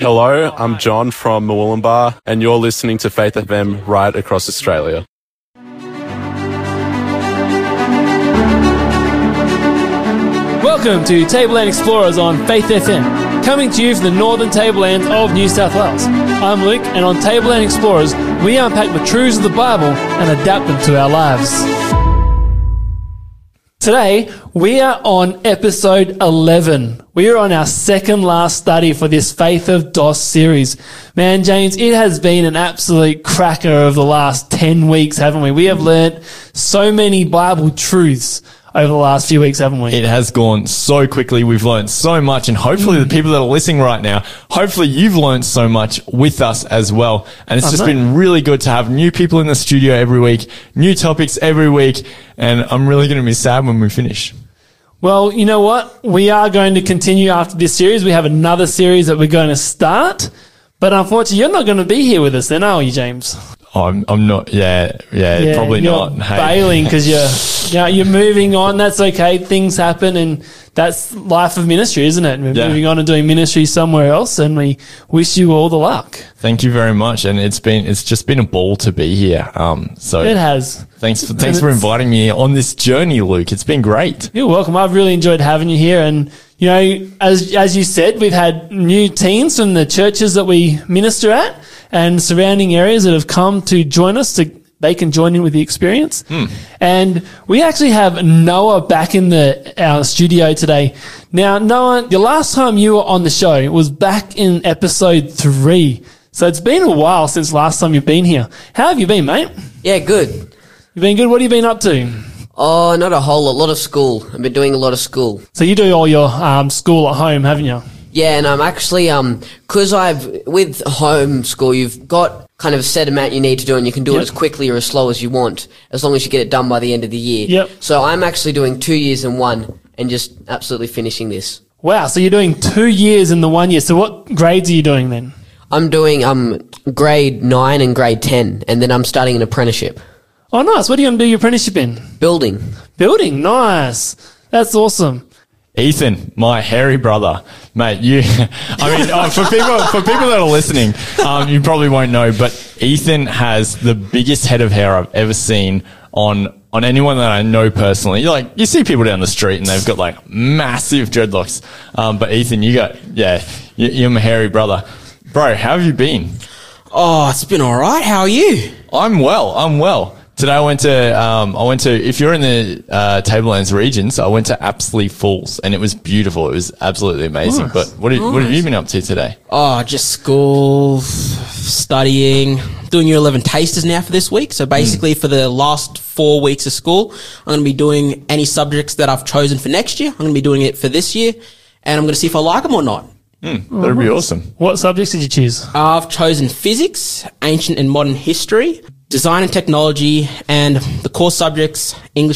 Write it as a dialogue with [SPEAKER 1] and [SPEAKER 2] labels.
[SPEAKER 1] Hello, I'm John from Murwillumbah, and you're listening to Faith FM right across Australia.
[SPEAKER 2] Welcome to Tableland Explorers on Faith FM, coming to you from the northern tablelands of New South Wales. I'm Luke, and on Tableland Explorers, we unpack the truths of the Bible and adapt them to our lives. Today, we are on episode 11. We are on our second last study for this Faith of DOS series. Man, James, it has been an absolute cracker of the last 10 weeks, haven't we? We have learnt so many Bible truths over the last few weeks, haven't we?
[SPEAKER 3] It has gone so quickly. We've learned so much, and hopefully the people that are listening right now, hopefully you've learned so much with us as well. And it's just been really good to have new people in the studio every week, new topics every week, and I'm really going to be sad when we finish.
[SPEAKER 2] Well, you know what? We are going to continue after this series. We have another series that we're going to start, but unfortunately you're not going to be here with us then, are you, James?
[SPEAKER 3] I'm not. Yeah, probably
[SPEAKER 2] you're
[SPEAKER 3] not.
[SPEAKER 2] Bailing because you're moving on. That's okay. Things happen, and that's life of ministry, isn't it? We're moving on and doing ministry somewhere else, and we wish you all the luck.
[SPEAKER 3] Thank you very much, and it's just been a ball to be here. So
[SPEAKER 2] it has.
[SPEAKER 3] Thanks for inviting me on this journey, Luke. It's been great.
[SPEAKER 2] You're welcome. I've really enjoyed having you here, and you know, as you said, we've had new teens from the churches that we minister at and surrounding areas that have come to join us they can join in with the experience. And we actually have Noah back in our studio today. Now, Noah, the last time you were on the show was back in episode 3. So it's been a while since last time you've been here. How have you been, mate?
[SPEAKER 4] Yeah, good.
[SPEAKER 2] You've been good? What have you been up to?
[SPEAKER 4] Oh, not a lot of school. I've been doing a lot of school.
[SPEAKER 2] So you do all your school at home, haven't you?
[SPEAKER 4] Yeah, and I'm actually, cause with home school, you've got kind of a set amount you need to do, and you can do it as quickly or as slow as you want, as long as you get it done by the end of the year.
[SPEAKER 2] Yep.
[SPEAKER 4] So I'm actually doing 2 years in one and just absolutely finishing this.
[SPEAKER 2] Wow, so you're doing 2 years in the 1 year. So what grades are you doing then?
[SPEAKER 4] I'm doing, grade 9 and grade 10, and then I'm starting an apprenticeship.
[SPEAKER 2] Oh, nice. What are you going to do your apprenticeship in?
[SPEAKER 4] Building.
[SPEAKER 2] Building, nice. That's awesome.
[SPEAKER 3] Ethan, my hairy brother, mate, for people that are listening, you probably won't know, but Ethan has the biggest head of hair I've ever seen on anyone that I know personally. You see people down the street and they've got like massive dreadlocks. But Ethan, you're my hairy brother. Bro, how have you been?
[SPEAKER 5] Oh, it's been all right. How are you?
[SPEAKER 3] I'm well. Today I went to, if you're in the Tablelands regions, I went to Apsley Falls, and it was beautiful. It was absolutely amazing.
[SPEAKER 2] Nice.
[SPEAKER 3] But what have you been up to today?
[SPEAKER 5] Oh, just school, studying, doing year 11 tasters now for this week. So basically for the last 4 weeks of school, I'm going to be doing any subjects that I've chosen for next year. I'm going to be doing it for this year, and I'm going to see if I like them or not.
[SPEAKER 3] That'd be awesome.
[SPEAKER 2] What subjects did you choose?
[SPEAKER 5] I've chosen physics, ancient and modern history, design and technology, and the core subjects, English